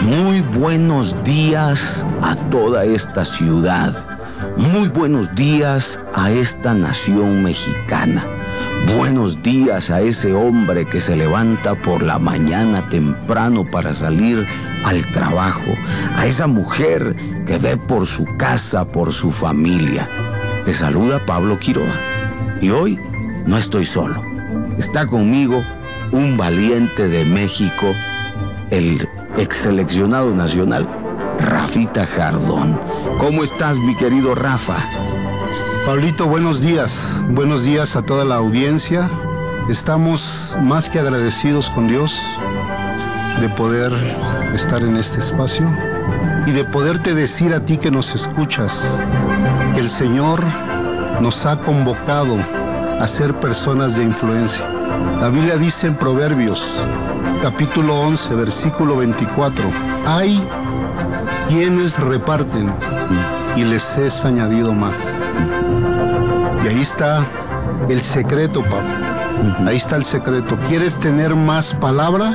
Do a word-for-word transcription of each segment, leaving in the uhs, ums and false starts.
Muy buenos días a toda esta ciudad. Muy buenos días a esta nación mexicana. Buenos días a ese hombre que se levanta por la mañana temprano para salir al trabajo. A esa mujer que ve por su casa, por su familia. Te saluda Pablo Quiroga. Y hoy no estoy solo. Está conmigo un valiente de México, el ex seleccionado nacional, Rafita Jardón. ¿Cómo estás, mi querido Rafa? Pablito, buenos días. Buenos días a toda la audiencia. Estamos más que agradecidos con Dios de poder estar en este espacio y de poderte decir a ti que nos escuchas que el Señor nos ha convocado a ser personas de influencia. La Biblia dice en Proverbios, capítulo once, versículo veinticuatro, hay quienes reparten y les es añadido más. Y ahí está el secreto, Pablo. Ahí está el secreto. ¿Quieres tener más palabra?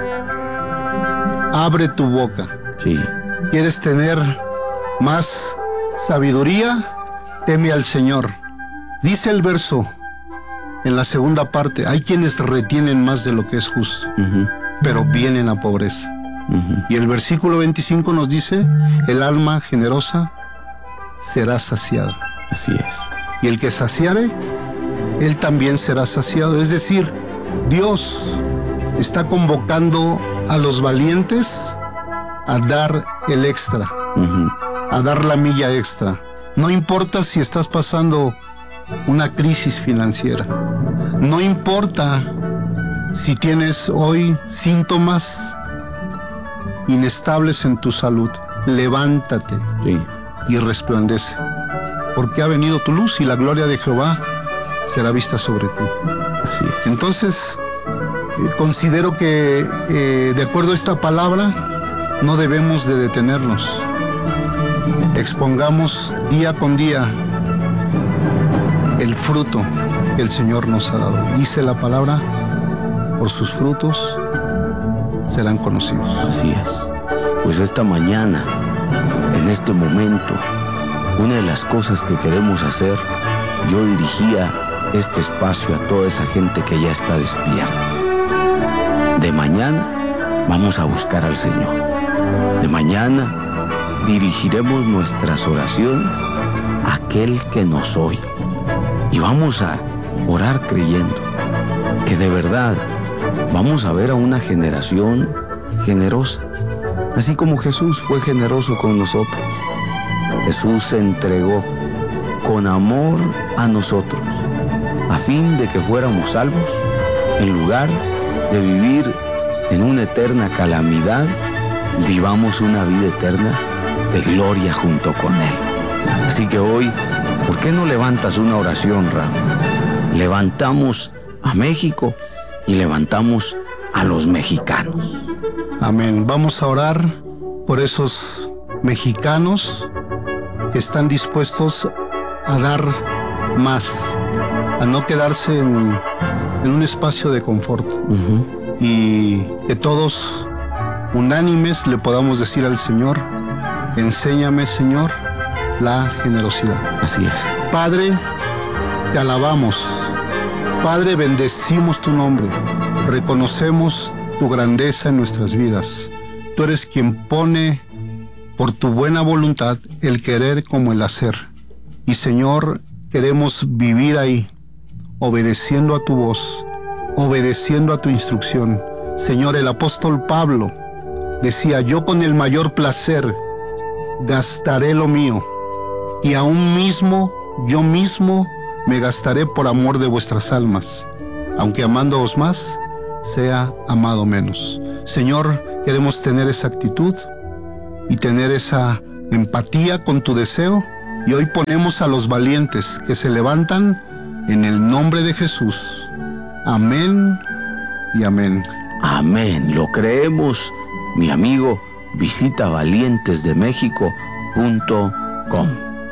Abre tu boca. Sí. ¿Quieres tener más sabiduría? Teme al Señor. Dice el verso en la segunda parte, hay quienes retienen más de lo que es justo, uh-huh. pero vienen a pobreza. Uh-huh. Y el versículo veinticinco nos dice, el alma generosa será saciada. Así es. Y el que saciare, él también será saciado. Es decir, Dios está convocando a los valientes a dar el extra, uh-huh. a dar la milla extra. No importa si estás pasando una crisis financiera. No importa si tienes hoy síntomas inestables en tu salud. Levántate sí. y resplandece, porque ha venido tu luz y la gloria de Jehová será vista sobre ti. Así es. Entonces, eh, considero que eh, de acuerdo a esta palabra, no debemos de detenernos. Expongamos día con día el fruto que el Señor nos ha dado. Dice la palabra, por sus frutos serán conocidos. Así es. Pues esta mañana, en este momento, una de las cosas que queremos hacer, yo dirigía este espacio a toda esa gente que ya está despierta. De mañana vamos a buscar al Señor. De mañana dirigiremos nuestras oraciones a aquel que nos oye. Y vamos a orar creyendo que de verdad vamos a ver a una generación generosa, así como Jesús fue generoso con nosotros. Jesús se entregó con amor a nosotros, a fin de que fuéramos salvos, en lugar de vivir en una eterna calamidad, vivamos una vida eterna de gloria junto con Él. Así que hoy, ¿por qué no levantas una oración, Rafa? Levantamos a México y levantamos a los mexicanos. Amén. Vamos a orar por esos mexicanos que están dispuestos a dar más, a no quedarse en, en un espacio de confort. Uh-huh. Y que todos unánimes le podamos decir al Señor, enséñame, Señor, la generosidad. Así es. Padre, te alabamos. Padre, bendecimos tu nombre. Reconocemos tu grandeza en nuestras vidas. Tú eres quien pone por tu buena voluntad el querer como el hacer. Y Señor, queremos vivir ahí, obedeciendo a tu voz, obedeciendo a tu instrucción. Señor, el apóstol Pablo decía, yo con el mayor placer gastaré lo mío, y aún mismo, yo mismo me gastaré por amor de vuestras almas, aunque amándoos más, sea amado menos. Señor, queremos tener esa actitud y tener esa empatía con tu deseo, y hoy ponemos a los valientes que se levantan en el nombre de Jesús. Amén y amén. Amén. Lo creemos, mi amigo. Visita valientes de méxico punto com.